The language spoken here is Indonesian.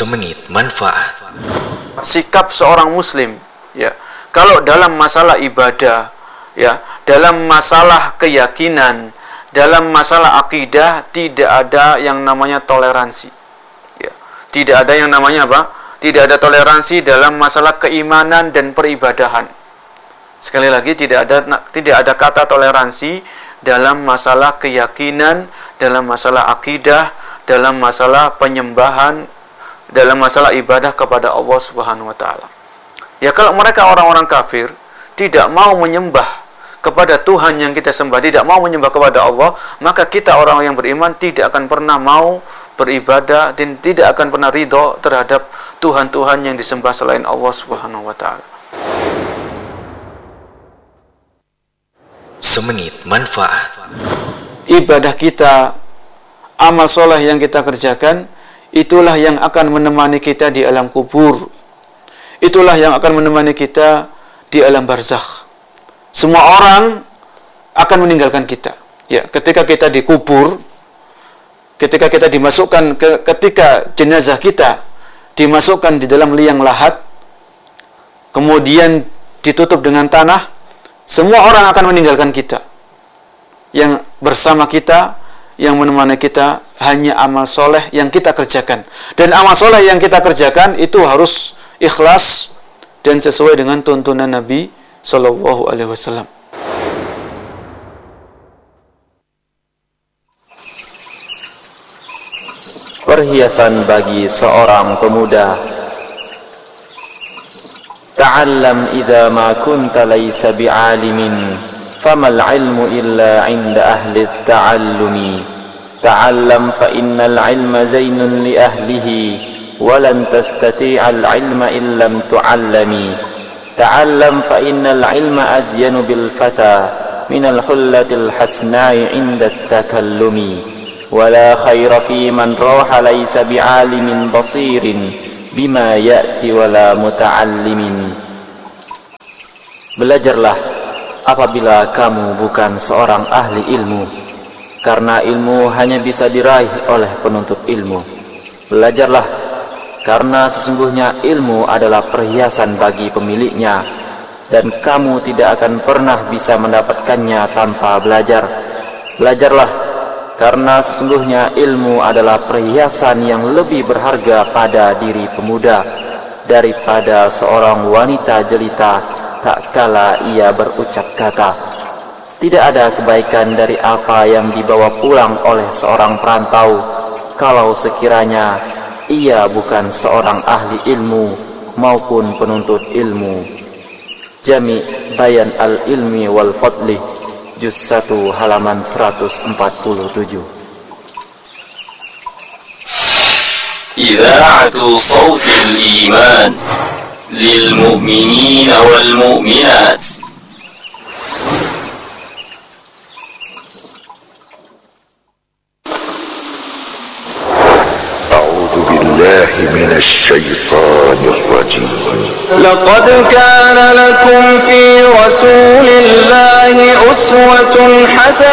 Semenit manfaat. Sikap seorang muslim, ya, kalau dalam masalah ibadah, ya, dalam masalah keyakinan, dalam masalah akidah, tidak ada yang namanya toleransi, ya. Tidak ada yang namanya apa? Tidak ada toleransi dalam masalah keimanan dan peribadahan. Sekali lagi, tidak ada kata toleransi dalam masalah keyakinan, dalam masalah akidah, dalam masalah penyembahan, dalam masalah ibadah kepada Allah Subhanahu wa taala. Ya, kalau mereka orang-orang kafir tidak mau menyembah kepada Tuhan yang kita sembah, tidak mau menyembah kepada Allah, maka kita orang yang beriman tidak akan pernah mau beribadah dan tidak akan pernah ridho terhadap Tuhan-Tuhan yang disembah selain Allah Subhanahu wa taala. Semenit manfaat. Ibadah kita, amal soleh yang kita kerjakan, itulah yang akan menemani kita di alam kubur. Itulah yang akan menemani kita di alam barzakh. Semua orang akan meninggalkan kita. Ya, ketika kita dikubur, ketika kita dimasukkan ketika jenazah kita dimasukkan di dalam liang lahat, kemudian ditutup dengan tanah, semua orang akan meninggalkan kita. Yang bersama kita, yang menemani kita hanya amal soleh yang kita kerjakan. Dan amal soleh yang kita kerjakan itu harus ikhlas dan sesuai dengan tuntunan Nabi Sallallahu Alaihi Wasallam. Perhiasan bagi seorang pemuda. Ta'allam idza ma kunta laysa bi'alimin, famal ilmu illa 'inda ahli at-ta'allumi. تعلم فإن العلم زين لأهله ولن تستطيع العلم إن لم تعلمي. تعلم فإن العلم أزين بالفتى من الحلة الحسناء عند التكلم. ولا خير في من روح ليس بعالم بصير بما يأتي ولا متعلم. Belajarlah apabila kamu bukan seorang ahli ilmu, karena ilmu hanya bisa diraih oleh penuntut ilmu. Belajarlah, karena sesungguhnya ilmu adalah perhiasan bagi pemiliknya, dan kamu tidak akan pernah bisa mendapatkannya tanpa belajar. Belajarlah, karena sesungguhnya ilmu adalah perhiasan yang lebih berharga pada diri pemuda daripada seorang wanita jelita tak kala ia berucap kata. Tidak ada kebaikan dari apa yang dibawa pulang oleh seorang perantau kalau sekiranya ia bukan seorang ahli ilmu maupun penuntut ilmu. Jami' Bayan al-Ilmi wal Fadli, juz 1 halaman 147. Idha'atu Sawtil Iman lil mu'minina wal mu'minat. من الشيطان الرجيم. لقد كان لكم في رسول الله أسوة حسنة